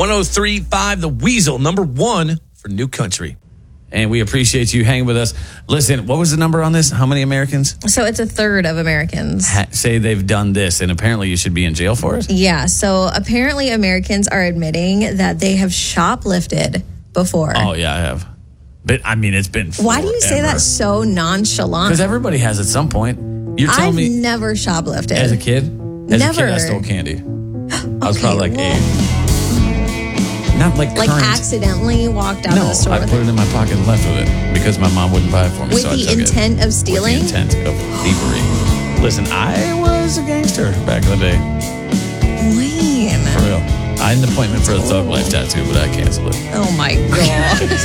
103.5 The Weasel, number one for New Country. And we appreciate you hanging with us. Listen, what was the number on this? How many Americans So it's a third of Americans. say they've done this, and apparently you should be in jail for it? Yeah, so apparently Americans are admitting that they have shoplifted before. Oh, yeah, I have. But, I mean, it's been forever. Why do you say that so nonchalant? Because everybody has at some point. You're telling I've me never shoplifted. as a kid? As a kid, I Never. stole candy. I was Okay, probably like well- 8. Not like Like current. accidentally walked out of No, the store I with put it in my pocket and left with it because my mom wouldn't buy it for me. With so I the took intent it. of stealing? With the intent of thievery. Listen, I was a gangster back in the day. Wayne. For real. I had an appointment for a Thug Life tattoo, but I canceled it. Oh my God.